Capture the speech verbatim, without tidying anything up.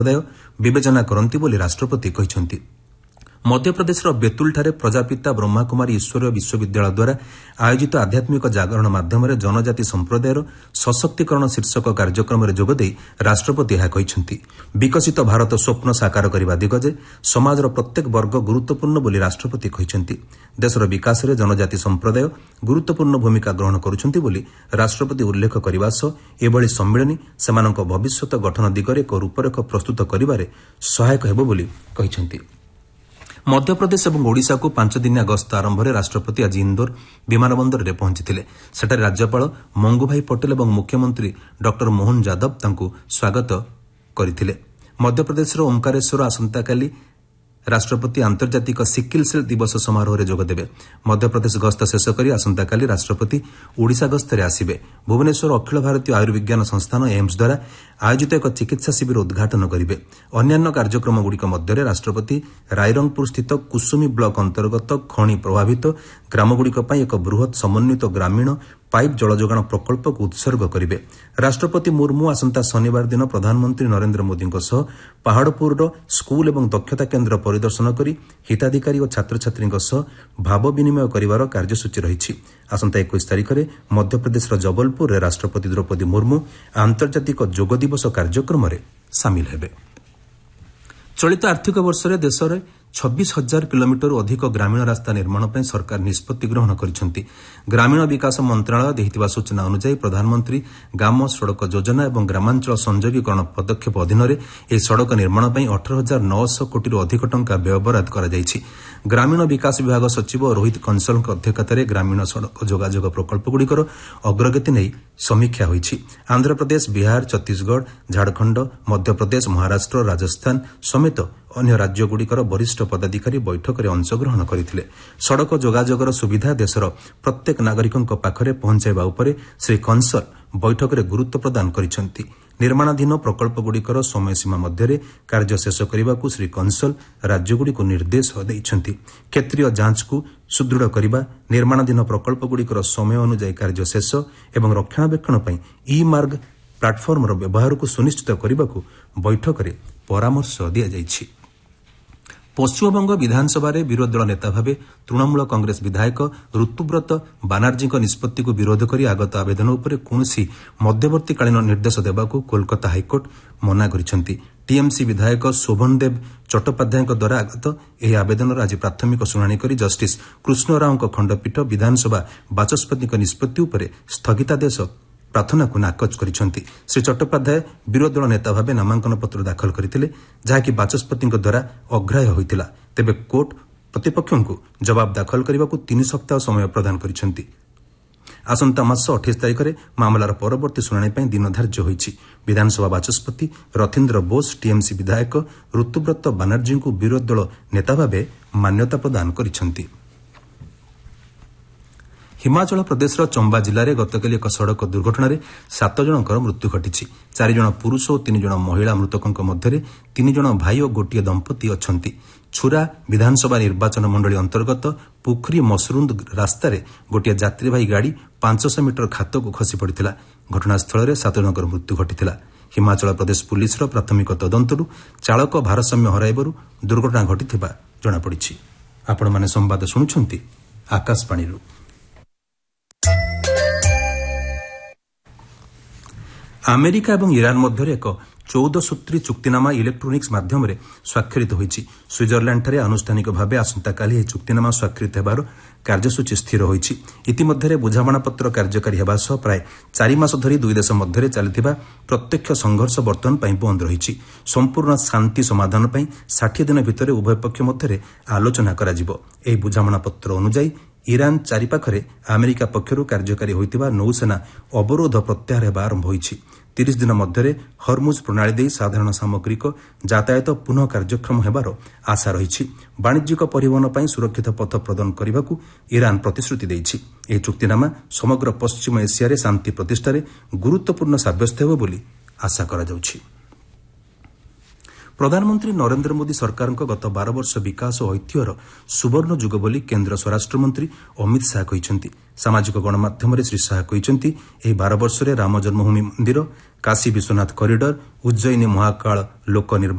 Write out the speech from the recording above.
ବିବେଚନା କରନ୍ତି ବୋଲି ରାଷ୍ଟ୍ରପତି କହିଛନ୍ତି। ମଧ୍ୟପ୍ରଦେଶର ବେତୁଲଠାରେ ପ୍ରଜାପିତା ବ୍ରହ୍ମାକୁମାରୀ ଈଶ୍ୱରୀୟ ବିଶ୍ୱବିଦ୍ୟାଳୟ ଦ୍ୱାରା ଆୟୋଜିତ ଆଧ୍ୟାତ୍ମିକ ଜାଗରଣ ମାଧ୍ୟମରେ ଜନଜାତି ସମ୍ପ୍ରଦାୟର ସଶକ୍ତିକରଣ ଶୀର୍ଷକ କାର୍ଯ୍ୟକ୍ରମରେ ଯୋଗଦେଇ ରାଷ୍ଟ୍ରପତି ଏହା କହିଛନ୍ତି। ବିକଶିତ ଭାରତ ସ୍ୱପ୍ନ ସାକାର କରିବା ଦିଗରେ ସମାଜର ପ୍ରତ୍ୟେକ ବର୍ଗ ଗୁରୁତ୍ୱପୂର୍ଣ୍ଣ ବୋଲି ରାଷ୍ଟ୍ରପତି କହିଛନ୍ତି। ଦେଶର ବିକାଶରେ ଜନଜାତି ସମ୍ପ୍ରଦାୟ ଗୁରୁତ୍ୱପୂର୍ଣ୍ଣ ଭୂମିକା ଗ୍ରହଣ କରୁଛନ୍ତି ବୋଲି ରାଷ୍ଟ୍ରପତି ଉଲ୍ଲେଖ କରିବା ସହ ଏଭଳି ସମ୍ମିଳନୀ ସେମାନଙ୍କ ଭବିଷ୍ୟତ ଗଠନ ଦିଗରେ ଏକ ରୂପରେଖ ପ୍ରସ୍ତୁତ କରିବାରେ ସହାୟକ ହେବ ବୋଲି କହିଛନ୍ତି। ମଧ୍ୟପ୍ରଦେଶ ଏବଂ ଓଡ଼ିଶାକୁ ପାଞ୍ଚଦିନିଆ ଗସ୍ତ ଆରମ୍ଭରେ ରାଷ୍ଟ୍ରପତି ଆଜି ଇନ୍ଦୋର ବିମାନ ବନ୍ଦରରେ ପହଞ୍ଚିଥିଲେ। ସେଠାରେ ରାଜ୍ୟପାଳ ମଙ୍ଗୁଭାଇ ପଟେଲ ଏବଂ ମୁଖ୍ୟମନ୍ତ୍ରୀ ଡକ୍ଟର ମୋହନ ଯାଦବ ତାଙ୍କୁ ସ୍ୱାଗତ କରିଥିଲେ। ମଧ୍ୟପ୍ରଦେଶର ଓମକାରେଶ୍ୱର ଆସନ୍ତାକାଲି ରାଷ୍ଟ୍ରପତି ଆନ୍ତର୍ଜାତିକ ସିକିଲ୍ ସେଲ୍ ଦିବସ ସମାରୋହରେ ଯୋଗଦେବେ। ମଧ୍ୟପ୍ରଦେଶ ଗସ୍ତ ଶେଷ କରି ଆସନ୍ତାକାଲି ରାଷ୍ଟ୍ରପତି ଓଡ଼ିଶା ଗସ୍ତରେ ଆସିବେ। ଭୁବନେଶ୍ୱର ଅଖିଳ ଭାରତୀୟ ଆୟୁର୍ବିଜ୍ଞାନ ସଂସ୍ଥାନ ଏମ୍ସ ଦ୍ୱାରା ଆୟୋଜିତ ଏକ ଚିକିତ୍ସା ଶିବିର ଉଦ୍ଘାଟନ କରିବେ। ଅନ୍ୟାନ୍ୟ କାର୍ଯ୍ୟକ୍ରମଗୁଡ଼ିକ ମଧ୍ୟରେ ରାଷ୍ଟ୍ରପତି ରାଇରଙ୍ଗପୁରସ୍ଥିତ କୁସୁମୀ ବ୍ଲକ ଅନ୍ତର୍ଗତ ଖଣି ପ୍ରଭାବିତ ଗ୍ରାମଗୁଡ଼ିକ ପାଇଁ ଏକ ବୃହତ୍ ସମନ୍ୱିତ ଗ୍ରାମୀଣ ପାଇପ୍ ଜଳଯୋଗାଣ ପ୍ରକଳ୍ପକୁ ଉତ୍ସର୍ଗ କରିବେ। ରାଷ୍ଟ୍ରପତି ମୁର୍ମୁ ଆସନ୍ତା ଶନିବାର ଦିନ ପ୍ରଧାନମନ୍ତ୍ରୀ ନରେନ୍ଦ୍ର ମୋଦିଙ୍କ ସହ ପାହାଡ଼ପୁରର ସ୍କୁଲ ଏବଂ ଦକ୍ଷତା କେନ୍ଦ୍ର ପରିଦର୍ଶନ କରି ହିତାଧିକାରୀ ଓ ଛାତ୍ରଛାତ୍ରୀଙ୍କ ସହ ଭାବ ବିନିମୟ କରିବାର କାର୍ଯ୍ୟସୂଚୀ ରହିଛି। ଆସନ୍ତା ଏକୋଇଶ ତାରିଖରେ ମଧ୍ୟପ୍ରଦେଶର ଜବଲପୁରରେ ରାଷ୍ଟ୍ରପତି ଦ୍ରୌପଦୀ ମୁର୍ମୁ ଆନ୍ତର୍ଜାତିକ ଯୋଗ ଦିବସ କାର୍ଯ୍ୟକ୍ରମରେ ସାମିଲ ହେବେ। ଚଳିତ ଆର୍ଥିକ ବର୍ଷରେ ଦେଶରେ ଛବିଶ ହଜାର କିଲୋମିଟରରୁ ଅଧିକ ଗ୍ରାମୀଣ ରାସ୍ତା ନିର୍ମାଣ ପାଇଁ ସରକାର ନିଷ୍ପତ୍ତି ଗ୍ରହଣ କରିଛନ୍ତି। ଗ୍ରାମୀଣ ବିକାଶ ମନ୍ତ୍ରଣାଳୟ ଦେଇଥିବା ସୂଚନା ଅନୁଯାୟୀ ପ୍ରଧାନମନ୍ତ୍ରୀ ଗ୍ରାମ ସଡ଼କ ଯୋଜନା ଏବଂ ଗ୍ରାମାଞ୍ଚଳ ସଂଯୋଗୀକରଣ ପଦକ୍ଷେପ ଅଧୀନରେ ଏହି ସଡ଼କ ନିର୍ମାଣ ପାଇଁ ଅଠର ହଜାର ନଅଶହ କୋଟିରୁ ଅଧିକ ଟଙ୍କା ବ୍ୟୟବରାଦ କରାଯାଇଛି। ଗ୍ରାମୀଣ ବିକାଶ ବିଭାଗ ସଚିବ ରୋହିତ କଂସଲଙ୍କ ଅଧ୍ୟକ୍ଷତାରେ ଗ୍ରାମୀଣ ସଡ଼କ ଯୋଗାଯୋଗ ପ୍ରକଳ୍ପଗୁଡ଼ିକର ଅଗ୍ରଗତି ନେଇ ସମୀକ୍ଷା ହୋଇଛି। ଆନ୍ଧ୍ରପ୍ରଦେଶ, ବିହାର, ଛତିଶଗଡ଼, ଝାଡ଼ଖଣ୍ଡ, ମଧ୍ୟପ୍ରଦେଶ, ମହାରାଷ୍ଟ୍ର, ରାଜସ୍ଥାନ ସମେତ ଅନ୍ୟ ରାଜ୍ୟଗୁଡ଼ିକର ବରିଷ୍ଠ ପଦାଧିକାରୀ ବୈଠକରେ ଅଂଶଗ୍ରହଣ କରିଥିଲେ। ସଡ଼କ ଯୋଗାଯୋଗର ସୁବିଧା ଦେଶର ପ୍ରତ୍ୟେକ ନାଗରିକଙ୍କ ପାଖରେ ପହଞ୍ଚାଇବା ଉପରେ ଶ୍ରୀ କଂସଲ ବୈଠକରେ ଗୁରୁତ୍ୱ ପ୍ରଦାନ କରିଛନ୍ତି। ନିର୍ମାଣାଧୀନ ପ୍ରକଳ୍ପଗୁଡ଼ିକର ସମୟସୀମା ମଧ୍ୟରେ କାର୍ଯ୍ୟ ଶେଷ କରିବାକୁ ଶ୍ରୀ କଂସଲ ରାଜ୍ୟଗୁଡ଼ିକୁ ନିର୍ଦ୍ଦେଶ ଦେଇଛନ୍ତି। କ୍ଷେତ୍ରୀୟ ଯାଞ୍ଚକୁ ସୁଦୃଢ଼ କରିବା, ନିର୍ମାଣାଧୀନ ପ୍ରକଳ୍ପଗୁଡ଼ିକର ସମୟ ଅନୁଯାୟୀ କାର୍ଯ୍ୟ ଶେଷ ଏବଂ ରକ୍ଷଣାବେକ୍ଷଣ ପାଇଁ ଇ ମାର୍ଗ ପ୍ଲାଟଫର୍ମର ବ୍ୟବହାରକୁ ସୁନିଶ୍ଚିତ କରିବାକୁ ବୈଠକରେ ପରାମର୍ଶ ଦିଆଯାଇଛି। ପଶ୍ଚିମବଙ୍ଗ ବିଧାନସଭାରେ ବିରୋଧୀ ଦଳ ନେତା ଭାବେ ତୃଣମୂଳ କଂଗ୍ରେସ ବିଧାୟକ ଋତୁବ୍ରତ ବାନାର୍ଜୀଙ୍କ ନିଷ୍ପତ୍ତିକୁ ବିରୋଧ କରି ଆଗତ ଆବେଦନ ଉପରେ କୌଣସି ମଧ୍ୟବର୍ତ୍ତୀକାଳୀନ ନିର୍ଦ୍ଦେଶ ଦେବାକୁ କୋଲକାତା ହାଇକୋର୍ଟ ମନା କରିଛନ୍ତି। ଟିଏମ୍ସି ବିଧାୟକ ଶୋଭନ ଦେବ ଚଟ୍ଟୋପାଧ୍ୟାୟଙ୍କ ଦ୍ୱାରା ଆଗତ ଏହି ଆବେଦନର ଆଜି ପ୍ରାଥମିକ ଶୁଣାଣି କରି ଜଷ୍ଟିସ୍ କୃଷ୍ଣ ରାଓଙ୍କ ଖଣ୍ଡପୀଠ ବିଧାନସଭା ବାଚସ୍ପତିଙ୍କ ନିଷ୍ପତ୍ତି ଉପରେ ସ୍ଥଗିତାଦେଶ ପ୍ରାର୍ଥନାକୁ ନାକଚ କରିଛନ୍ତି। ଶ୍ରୀ ଚଟ୍ଟୋପାଧ୍ୟାୟ ବିରୋଧୀ ଦଳ ନେତା ଭାବେ ନାମାଙ୍କନ ପତ୍ର ଦାଖଲ କରିଥିଲେ, ଯାହାକି ବାଚସ୍ପତିଙ୍କ ଦ୍ୱାରା ଅଗ୍ରାହ୍ୟ ହୋଇଥିଲା। ତେବେ କୋର୍ଟ ପ୍ରତିପକ୍ଷଙ୍କୁ ଜବାବ ଦାଖଲ କରିବାକୁ ତିନି ସପ୍ତାହ ସମୟ ପ୍ରଦାନ କରିଛନ୍ତି। ଆସନ୍ତା ମାସ ଅଠେଇଶ ତାରିଖରେ ମାମଲାର ପରବର୍ତ୍ତୀ ଶୁଣାଣି ପାଇଁ ଦିନ ଧାର୍ଯ୍ୟ ହୋଇଛି। ବିଧାନସଭା ବାଚସ୍ପତି ରଥୀନ୍ଦ୍ର ବୋଷ ଟିଏମ୍ସି ବିଧାୟକ ଋତୁବ୍ରତ ବାନାର୍ଜୀଙ୍କୁ ବିରୋଧୀ ଦଳ ନେତା ଭାବେ ମାନ୍ୟତା ପ୍ରଦାନ କରିଛନ୍ତି। ହିମାଚଳ ପ୍ରଦେଶର ଚମ୍ବା ଜିଲ୍ଲାରେ ଗତକାଲି ଏକ ସଡ଼କ ଦୁର୍ଘଟଣାରେ ସାତ ଜଣଙ୍କର ମୃତ୍ୟୁ ଘଟିଛି। ଚାରି ଜଣ ପୁରୁଷ ଓ ତିନି ଜଣ ମହିଳା ମୃତକଙ୍କ ମଧ୍ୟରେ ତିନି ଜଣ ଭାଇ ଓ ଗୋଟିଏ ଦମ୍ପତି ଅଛନ୍ତି। ଛୁରା ବିଧାନସଭା ନିର୍ବାଚନ ମଣ୍ଡଳୀ ଅନ୍ତର୍ଗତ ପୁଖରୀ ମସରୁନ୍ଦ ରାସ୍ତାରେ ଗୋଟିଏ ଯାତ୍ରୀବାହୀ ଗାଡ଼ି ପାଞ୍ଚଶହ ମିଟର ଖାତକୁ ଖସି ପଡ଼ିଥିଲା। ଘଟଣାସ୍ଥଳରେ ସାତ ଜଣଙ୍କର ମୃତ୍ୟୁ ଘଟିଥିଲା। ହିମାଚଳ ପ୍ରଦେଶ ପୁଲିସର ପ୍ରାଥମିକ ତଦନ୍ତରୁ ଚାଳକ ଭାରସାମ୍ୟ ହରାଇବାରୁ ଦୁର୍ଘଟଣା ଘଟିଥିବା ଜଣାପଡ଼ିଛି। ଆପଣମାନେ ସମ୍ବାଦ ଶୁଣୁଛନ୍ତି ଆକାଶବାଣୀରୁ। ଆମେରିକା ଏବଂ ଇରାନ ମଧ୍ୟରେ ଏକ ଚଉଦ ସୂତ୍ରୀ ଚୁକ୍ତିନାମା ଇଲେକ୍ଟ୍ରୋନିକ୍ସ ମାଧ୍ୟମରେ ସ୍ୱାକ୍ଷରିତ ହୋଇଛି। ସୁଇଜରଲ୍ୟାଣ୍ଡଠାରେ ଆନୁଷ୍ଠାନିକ ଭାବେ ଆସନ୍ତାକାଲି ଏହି ଚୁକ୍ତିନାମା ସ୍ୱାକ୍ଷରିତ ହେବାର କାର୍ଯ୍ୟସୂଚୀ ସ୍ଥିର ହୋଇଛି। ଇତିମଧ୍ୟରେ ବୁଝାମଣାପତ୍ର କାର୍ଯ୍ୟକାରୀ ହେବା ସହ ପ୍ରାୟ ଚାରି ମାସ ଧରି ଦୁଇ ଦେଶ ମଧ୍ୟରେ ଚାଲିଥିବା ପ୍ରତ୍ୟକ୍ଷ ସଂଘର୍ଷ ବର୍ତ୍ତମାନ ପାଇଁ ବନ୍ଦ ରହିଛି। ସମ୍ପୂର୍ଣ୍ଣ ଶାନ୍ତି ସମାଧାନ ପାଇଁ ଷାଠିଏ ଦିନ ଭିତରେ ଉଭୟ ପକ୍ଷ ମଧ୍ୟରେ ଆଲୋଚନା କରାଯିବ। ଏହି ବୁଝାମଣାପତ୍ର ଅନୁଯାୟୀ ଇରାନ ଚାରିପାଖରେ ଆମେରିକା ପକ୍ଷରୁ କାର୍ଯ୍ୟକାରୀ ହୋଇଥିବା ନୌସେନା ଅବରୋଧ ପ୍ରତ୍ୟାହାର ହେବା ଆରମ୍ଭ ହୋଇଛି। ତିରିଶ ଦିନ ମଧ୍ୟରେ ହରମୁଜ ପ୍ରଣାଳୀ ଦେଇ ସାଧାରଣ ସାମଗ୍ରିକ ଯାତାୟାତ ପୁନଃ କାର୍ଯ୍ୟକ୍ଷମ ହେବାର ଆଶା ରହିଛି। ବାଣିଜ୍ୟିକ ପରିବହନ ପାଇଁ ସୁରକ୍ଷିତ ପଥ ପ୍ରଦାନ କରିବାକୁ ଇରାନ ପ୍ରତିଶ୍ରୁତି ଦେଇଛି। ଏହି ଚୁକ୍ତିନାମା ସମଗ୍ର ପଶ୍ଚିମ ଏସିଆରେ ଶାନ୍ତି ପ୍ରତିଷ୍ଠାରେ ଗୁରୁତ୍ୱପୂର୍ଣ୍ଣ ସାବ୍ୟସ୍ତ ହେବ ବୋଲି ଆଶା କରାଯାଉଛି। ପ୍ରଧାନମନ୍ତ୍ରୀ ନରେନ୍ଦ୍ର ମୋଦି ସରକାରଙ୍କ ଗତ ବାର ବର୍ଷ ବିକାଶ ଓ ଐତିହ୍ୟର ସୁବର୍ଣ୍ଣ ଯୁଗ ବୋଲି କେନ୍ଦ୍ର ସ୍ୱରାଷ୍ଟ୍ରମନ୍ତ୍ରୀ ଅମିତ ଶାହା କହିଛନ୍ତି। ସାମାଜିକ ଗଣମାଧ୍ୟମରେ ଶ୍ରୀ ଶାହା କହିଛନ୍ତି, ଏହି ବାର ବର୍ଷରେ ରାମ ଜନ୍ମଭୂମି ମନ୍ଦିର, କାଶୀ ବିଶ୍ୱନାଥ କରିଡର, ଉଜ୍ଜୟିନୀ ମହାକାଳ ଲୋକ